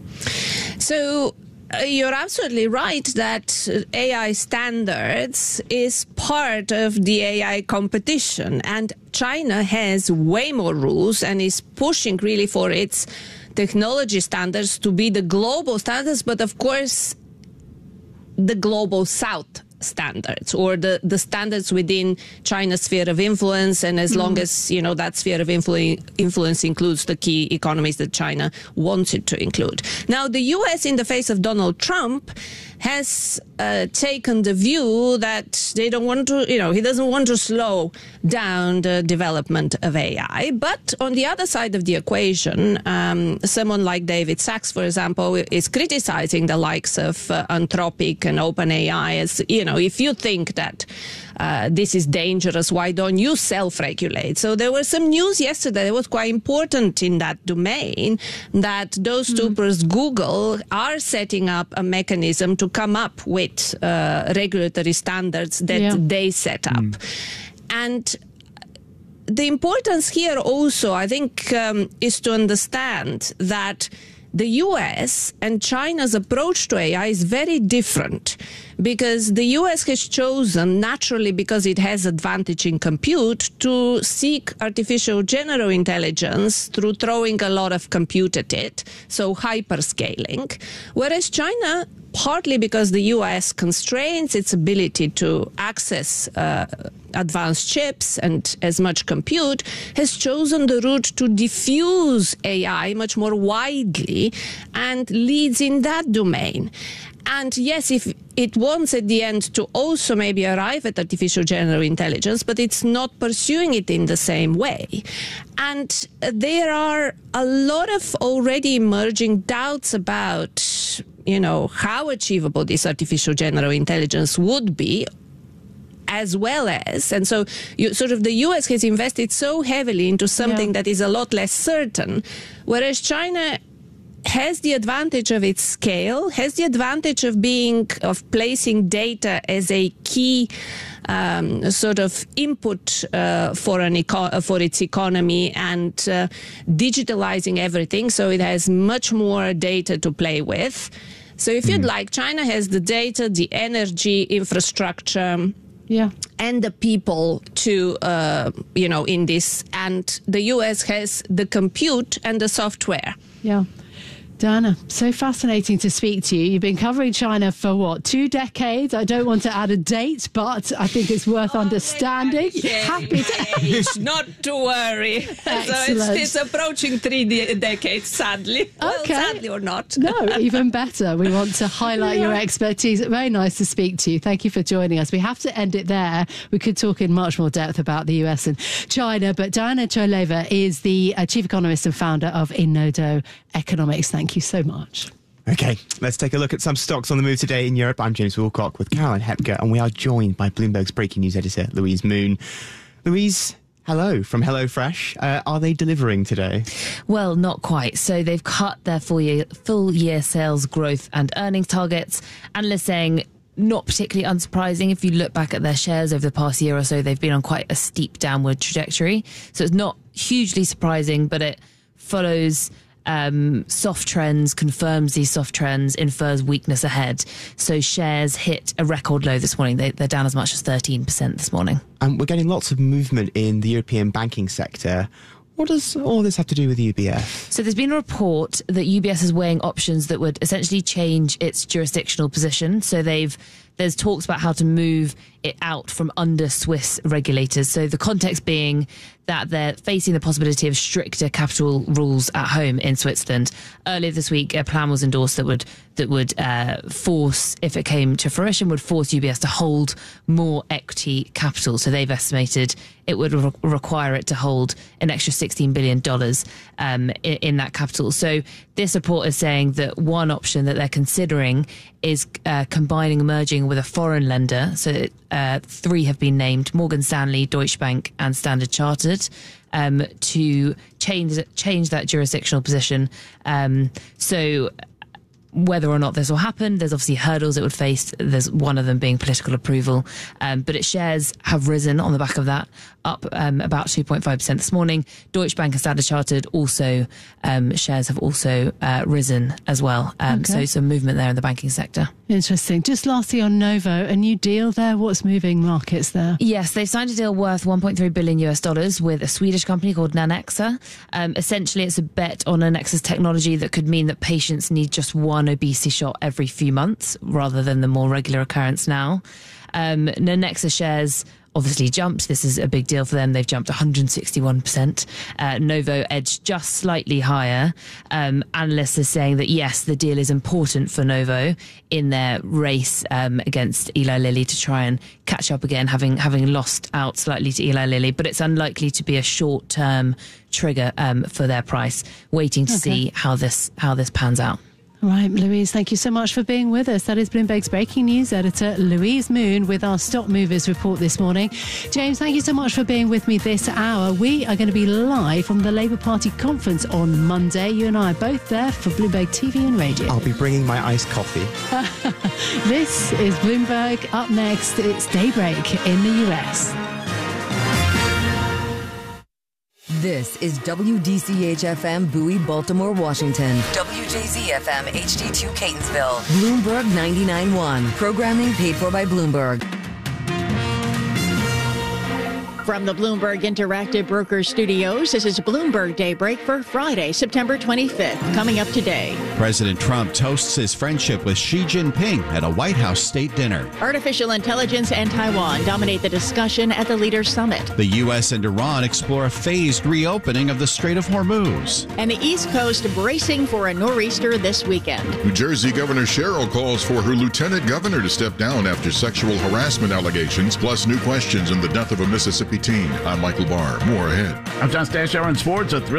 So uh, you're absolutely right that A I standards is part of the A I competition, and China has way more rules and is pushing really for its technology standards to be the global standards, but of course the global south standards, or the, the standards within China's sphere of influence, and as mm. long as, you know, that sphere of influ- influence includes the key economies that China wants it to include. Now, the U S, in the face of Donald Trump, has uh, taken the view that they don't want to, you know, he doesn't want to slow down the development of A I. But on the other side of the equation, um, someone like David Sachs, for example, is criticizing the likes of uh, Anthropic and OpenAI as, you know, if you think that uh, this is dangerous, why don't you self-regulate? So there was some news yesterday that was quite important in that domain, that those mm. two, plus Google, are setting up a mechanism to come up with uh, regulatory standards that yeah. they set up. Mm. And the importance here also, I think, um, is to understand that the U S and China's approach to A I is very different, because the U S has chosen, naturally because it has advantage in compute, to seek artificial general intelligence through throwing a lot of compute at it, so hyperscaling, whereas China, partly because the U S constrains its ability to access uh, advanced chips and as much compute, has chosen the route to diffuse A I much more widely and leads in that domain. And yes, if it wants at the end to also maybe arrive at artificial general intelligence, but it's not pursuing it in the same way. And there are a lot of already emerging doubts about, you know, how achievable this artificial general intelligence would be, as well as, and so you, sort of the U S has invested so heavily into something yeah. that is a lot less certain, whereas China has the advantage of its scale, has the advantage of being, of placing data as a key um, sort of input uh, for an eco- for its economy, and uh, digitalizing everything, so it has much more data to play with. So if you'd like, China has the data, the energy, infrastructure, yeah, and the people to, uh, you know, in this, and the U S has the compute and the software. Yeah. Diana, so fascinating to speak to you. You've been covering China for what, two decades? I don't want to add a date, but I think it's worth oh, understanding. Happy to not to worry. So it's, it's approaching three de- decades, sadly. Well, okay. Sadly or not. No, even better. We want to highlight yeah. your expertise. Very nice to speak to you. Thank you for joining us. We have to end it there. We could talk in much more depth about the U S and China, but Diana Choleva is the uh, chief economist and founder of Inodo Economics. Thank you so much. Okay, let's take a look at some stocks on the move today in Europe. I'm James Wilcock with Caroline Hepker, and we are joined by Bloomberg's breaking news editor, Louise Moon. Louise, hello from HelloFresh. Uh, are they delivering today? Well, not quite. So they've cut their full year, full year sales growth and earnings targets. Analysts saying not particularly unsurprising. If you look back at their shares over the past year or so, they've been on quite a steep downward trajectory. So it's not hugely surprising, but it follows Um, soft trends, confirms these soft trends, infers weakness ahead. So shares hit a record low this morning. They, they're down as much as thirteen percent this morning. And we're getting lots of movement in the European banking sector. What does all this have to do with U B S? So there's been a report that U B S is weighing options that would essentially change its jurisdictional position. So they've there's talks about how to move it out from under Swiss regulators. So the context being that they're facing the possibility of stricter capital rules at home in Switzerland. Earlier this week, a plan was endorsed that would that would uh, force, if it came to fruition, would force U B S to hold more equity capital. So they've estimated it would re- require it to hold an extra sixteen billion dollars um, in, in that capital. So this report is saying that one option that they're considering is uh, combining, merging with a foreign lender. So uh, three have been named: Morgan Stanley, Deutsche Bank and Standard Chartered, um, to change change that jurisdictional position. Um, so whether or not this will happen, there's obviously hurdles it would face. There's one of them being political approval. Um, but its shares have risen on the back of that, up um, about two point five percent this morning. Deutsche Bank and Standard Chartered also, um, shares have also uh, risen as well. Um, Okay. So some movement there in the banking sector. Interesting. Just lastly on Novo, a new deal there. What's moving markets there? Yes, they've signed a deal worth one point three billion U S dollars with a Swedish company called Nanexa. Um, essentially, it's a bet on Nanexa's technology that could mean that patients need just one obesity shot every few months rather than the more regular occurrence now. Um, Nanexa shares obviously jumped. This is a big deal for them. They've jumped one hundred sixty-one percent. Uh, Novo edged just slightly higher. Um, analysts are saying that, yes, the deal is important for Novo in their race um, against Eli Lilly to try and catch up again, having having lost out slightly to Eli Lilly. But it's unlikely to be a short-term trigger um, for their price. Waiting to Okay. see how this how this pans out. Right, Louise, thank you so much for being with us. That is Bloomberg's breaking news editor, Louise Moon, with our Stock Movers report this morning. James, thank you so much for being with me this hour. We are going to be live from the Labour Party conference on Monday. You and I are both there for Bloomberg T V and radio. I'll be bringing my iced coffee. This is Bloomberg. Up next, it's Daybreak in the U S. This is W D C H F M Bowie, Baltimore, Washington. W J Z F M H D two Catonsville. Bloomberg ninety-nine point one. Programming paid for by Bloomberg. From the Bloomberg Interactive Brokers Studios, this is Bloomberg Daybreak for Friday, September twenty-fifth. Coming up today. President Trump toasts his friendship with Xi Jinping at a White House state dinner. Artificial intelligence and Taiwan dominate the discussion at the Leaders Summit. The U S and Iran explore a phased reopening of the Strait of Hormuz. And the East Coast bracing for a nor'easter this weekend. New Jersey Governor Sherrill calls for her lieutenant governor to step down after sexual harassment allegations, plus new questions in the death of a Mississippi teen. I'm Michael Barr. More ahead. I'm John Stashower in sports. A thrill